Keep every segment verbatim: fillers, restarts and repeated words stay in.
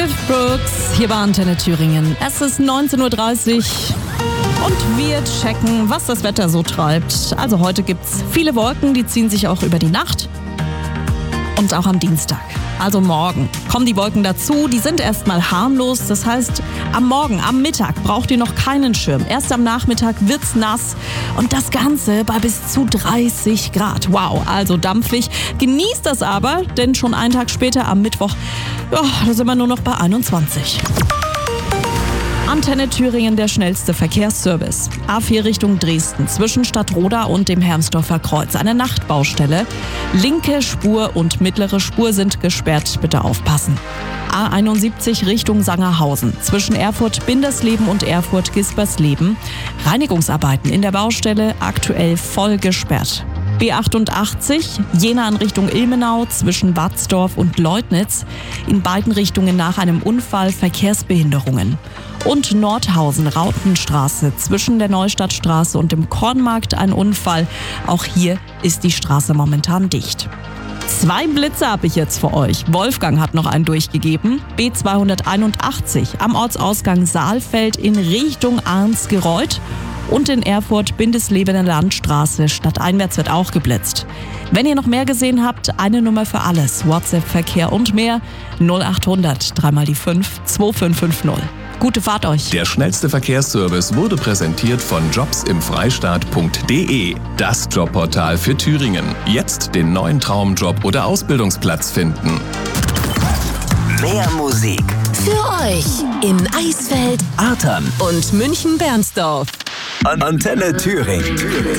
Cliff Brooks hier bei Antenne Thüringen. Es ist neunzehn Uhr dreißig und wir checken, was das Wetter so treibt. Also heute gibt's viele Wolken, die ziehen sich auch über die Nacht und auch am Dienstag. Also morgen kommen die Wolken dazu, die sind erstmal harmlos. Das heißt, am Morgen, am Mittag braucht ihr noch keinen Schirm. Erst am Nachmittag wird's nass und das Ganze bei bis zu dreißig Grad. Wow, also dampfig. Genießt das aber, denn schon einen Tag später am Mittwoch, ja, da sind wir nur noch bei einundzwanzig. Antenne Thüringen, der schnellste Verkehrsservice. A vier Richtung Dresden, zwischen Stadtroda und dem Hermsdorfer Kreuz. Eine Nachtbaustelle. Linke Spur und mittlere Spur sind gesperrt. Bitte aufpassen. A einundsiebzig Richtung Sangerhausen, zwischen Erfurt-Bindersleben und Erfurt-Gispersleben. Reinigungsarbeiten in der Baustelle, aktuell voll gesperrt. B achtundachtzig, Jena in Richtung Ilmenau, zwischen Watzdorf und Leutnitz. In beiden Richtungen nach einem Unfall Verkehrsbehinderungen. Und Nordhausen-Rautenstraße, zwischen der Neustadtstraße und dem Kornmarkt ein Unfall. Auch hier ist die Straße momentan dicht. Zwei Blitze habe ich jetzt für euch. Wolfgang hat noch einen durchgegeben. B zweihunderteinundachtzig am Ortsausgang Saalfeld in Richtung Arnsgereuth. Und in Erfurt Bindesleben Landstraße stadteinwärts wird auch geblitzt. Wenn ihr noch mehr gesehen habt, eine Nummer für alles. WhatsApp-Verkehr und mehr null achthundert drei mal die fünf zwei fünf fünf null. Gute Fahrt euch. Der schnellste Verkehrsservice wurde präsentiert von jobs im Freistaat punkt de. Das Jobportal für Thüringen. Jetzt den neuen Traumjob oder Ausbildungsplatz finden. Mehr Musik für euch in Eisfeld, Artern und München-Bernsdorf. An Antenne Thüringen.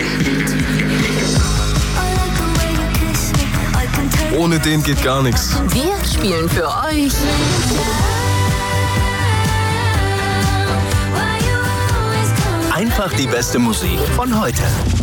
Ohne den geht gar nichts. Wir spielen für euch Einfach die beste Musik von heute.